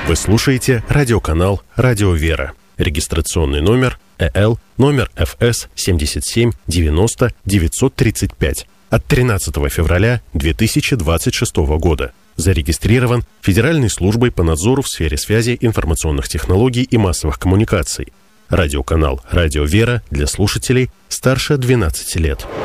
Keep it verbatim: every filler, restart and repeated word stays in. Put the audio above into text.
Вы слушаете радиоканал «Радио Вера». Регистрационный номер э эл, номер эф эс семьдесят семь девяносто девятьсот тридцать пять от тринадцатого февраля две тысячи двадцать шестого года. Зарегистрирован Федеральной службой по надзору в сфере связи, информационных технологий и массовых коммуникаций. Радиоканал «Радио Вера» для слушателей старше двенадцати лет.